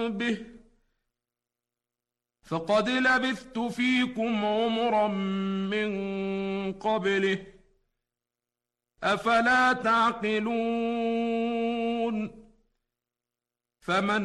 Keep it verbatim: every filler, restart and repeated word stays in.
به فقد لبثت فيكم عمرا من قبله أفلا تعقلون فمن